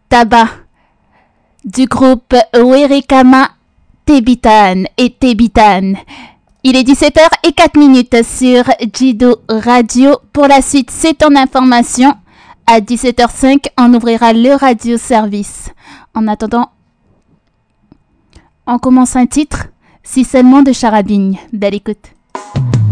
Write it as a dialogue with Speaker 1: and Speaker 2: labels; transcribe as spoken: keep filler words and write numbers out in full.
Speaker 1: Tabac du groupe Werikama Tebitan et Tebitan. Il est dix-sept heures zéro quatre sur Jido Radio. Pour la suite, c'est en information. À dix-sept heures cinq, on ouvrira le radio-service. En attendant, on commence un titre, Si seulement de Charabigne. Belle écoute.